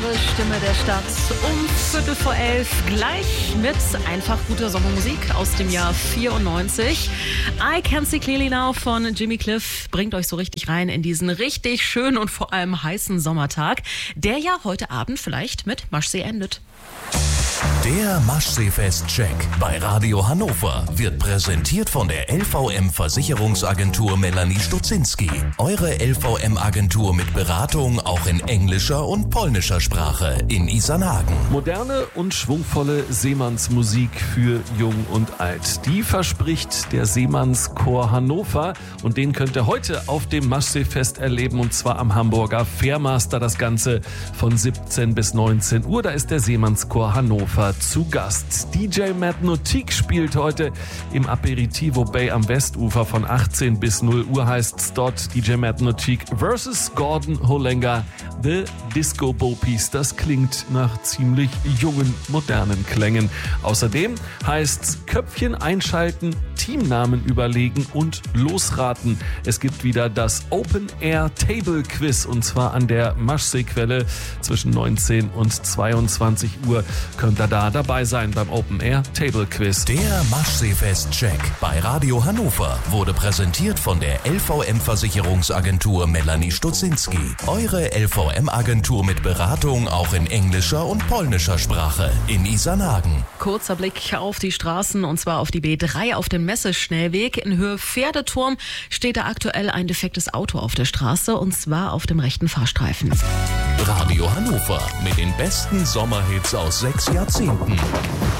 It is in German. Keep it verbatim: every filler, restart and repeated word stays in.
eure Stimme der Stadt um Viertel vor elf. Gleich mit einfach guter Sommermusik aus dem Jahr vierundneunzig. I Can See Clearly Now von Jimmy Cliff bringt euch so richtig rein in diesen richtig schönen und vor allem heißen Sommertag, der ja heute Abend vielleicht mit Maschsee endet. Der Maschsee-Fest-Check bei Radio Hannover wird präsentiert von der L V M-Versicherungsagentur Melanie Stutzinski. Eure L V M-Agentur mit Beratung auch in englischer und polnischer Sprache in Isernhagen. Moderne und schwungvolle Seemannsmusik für Jung und Alt. Die verspricht der Seemannschor Hannover und den könnt ihr heute auf dem Maschsee-Fest erleben und zwar am Hamburger Fairmaster. Das Ganze von siebzehn bis neunzehn Uhr. Da ist der Seemannschor Hannover zu Gast. D J Matt Notique spielt heute im Aperitivo Bay am Westufer von achtzehn bis null Uhr heißt's dort. D J Matt Notique versus Gordon Holenga, The Disco Bopies. Das klingt nach ziemlich jungen, modernen Klängen. Außerdem heißt's Köpfchen einschalten, Teamnamen überlegen und losraten. Es gibt wieder das Open Air Table Quiz und zwar an der Maschseequelle zwischen neunzehn und zweiundzwanzig Uhr. Könnt ihr da dabei sein beim Open Air Table Quiz. Der Maschsee-Fest-Check bei Radio Hannover wurde präsentiert von der L V M-Versicherungsagentur Melanie Stutzinski. Eure L V M-Agentur mit Beratung auch in englischer und polnischer Sprache in Isernhagen. Kurzer Blick auf die Straßen und zwar auf die B drei auf dem Messeschnellweg. In Höhe Pferdeturm steht da aktuell ein defektes Auto auf der Straße und zwar auf dem rechten Fahrstreifen. Radio Hannover mit den besten Sommerhits aus sechs Jahrzehnten.